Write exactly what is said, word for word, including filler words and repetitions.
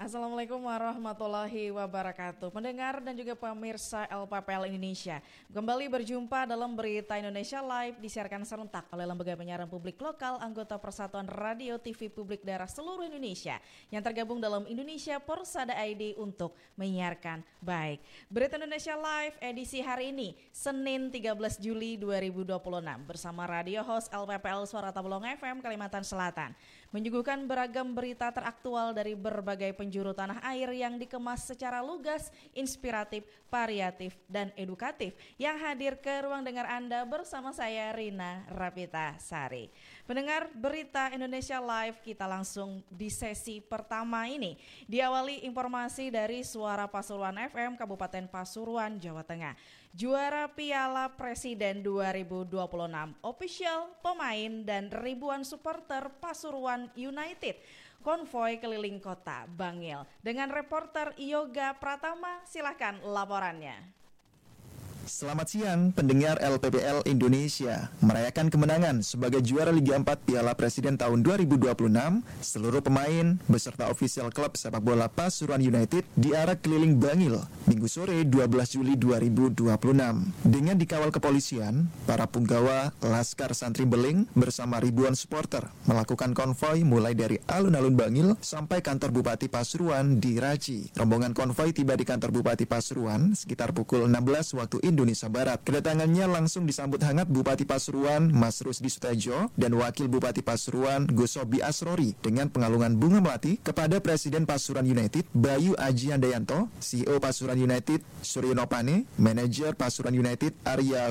Assalamualaikum warahmatullahi wabarakatuh. Pendengar dan juga pemirsa L P P L Indonesia, kembali berjumpa dalam Berita Indonesia Live disiarkan serentak oleh Lembaga Penyiaran Publik Lokal anggota Persatuan Radio T V Publik Daerah seluruh Indonesia yang tergabung dalam Indonesia Persada I D untuk menyiarkan baik. Berita Indonesia Live edisi hari ini Senin tiga belas Juli dua ribu dua puluh enam bersama radio host L P P L Suara Tabalong F M Kalimantan Selatan menyuguhkan beragam berita teraktual dari berbagai penjuru tanah air yang dikemas secara lugas, inspiratif, variatif, dan edukatif yang hadir ke ruang dengar Anda bersama saya Rina Rapita Sari. Pendengar Berita Indonesia Live, kita langsung di sesi pertama ini diawali informasi dari Suara Pasuruan F M Kabupaten Pasuruan, Jawa Tengah. Juara Piala Presiden dua ribu dua puluh enam, official, pemain, dan ribuan supporter Pasuruan United konvoy keliling kota Bangil. Dengan reporter Yoga Pratama, silakan laporannya. Selamat siang pendengar L P P L Indonesia. Merayakan kemenangan sebagai juara Liga empat Piala Presiden tahun dua ribu dua puluh enam, seluruh pemain beserta ofisial klub sepak bola Pasuruan United diarak keliling Bangil Minggu sore dua belas Juli dua ribu dua puluh enam. Dengan dikawal kepolisian, para punggawa Laskar Santri Beling bersama ribuan supporter melakukan konvoy mulai dari alun-alun Bangil sampai kantor Bupati Pasuruan di Raci. Rombongan konvoy tiba di kantor Bupati Pasuruan sekitar pukul enam belas waktu Indonesia Barat. Kedatangannya langsung disambut hangat Bupati Pasuruan Mas Rusdi Sutejo dan Wakil Bupati Pasuruan Gosobi Asrori dengan pengalungan bunga melati kepada Presiden Pasuruan United Bayu Aji Handayanto, C E O Pasuruan United Suryo Nopane, Manajer Pasuruan United Arya